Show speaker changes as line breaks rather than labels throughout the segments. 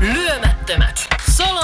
Lyömättömät.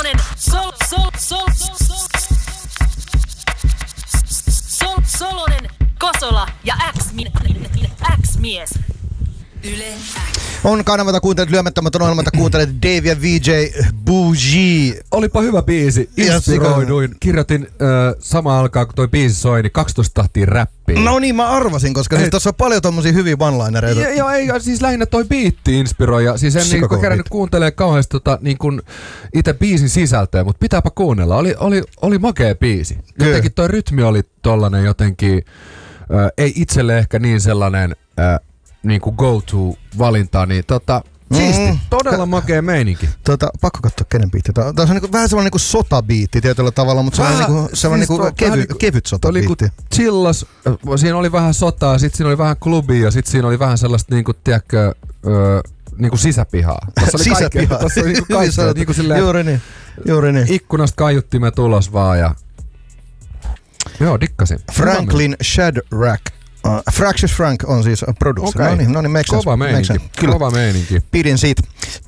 Solonen, Kosola ja X-mies. Yle X.
On kanavata kuuntelet Lyömättömät ohjelmata, kuuntelet Dave ja VJ Bougie.
Olipa hyvä biisi, inspiroiduin. Kirjoitin sama aikaa kun toi biisi soi, niin 12 tahtia räppiä.
No niin, mä arvasin, koska siis tossa on paljon tommosia hyviä one-linereita.
Joo, ei, siis lähinnä toi biitti inspiroi. Ja siis en niinku kerännyt kuuntelemaan kauheasti niinku itse biisin sisältöä, mutta pitääpä kuunnella. Oli makea biisi. Jotenkin toi rytmi oli tollanen jotenkin, ei itselle ehkä niin sellainen niinku go-to-valinta, niin siisti. Todella makea meininki.
Pakko katsoa kenen biitti. Tää on niinku, vähän semmoinen niinku sotabiitti tietyllä tavalla, mutta semmoinen niinku kevyt sotabiitti.
Chillas, siinä oli vähän sotaa, sit siinä oli vähän klubia ja sit siinä oli vähän sellaista niinku, tiedätkö, niinku sisäpihaa.
Sisäpihaa.
Tässä oli niinku kaikkea. Niinku silleen,
juuri niin.
Ikkunasta kaiuttimme tulos vaan ja joo, dikkasin.
Franklin Shadrack. Fractious Frank on siis producer.
Okay.
No niin, makes sense.
Kova meininki.
Pidin siitä.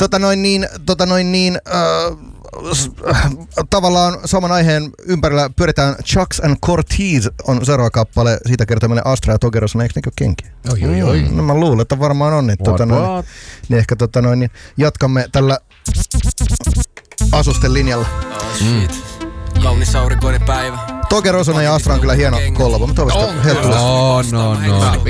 Tavallaan saman aiheen ympärillä pyöritään. Chucks and Cortez on seuraava kappale. Siitä kertoo meille Astra ja Togerossa. Eikö nekö kenkiä?
Oi.
No mä luulen, että varmaan on. Niin ehkä niin jatkamme tällä asusten linjalla.
Kaunis aurinkoinen päivä.
Toge Rosonen ja Astra on kyllä hieno kollabo, mutta toivottavasti helppo.
No.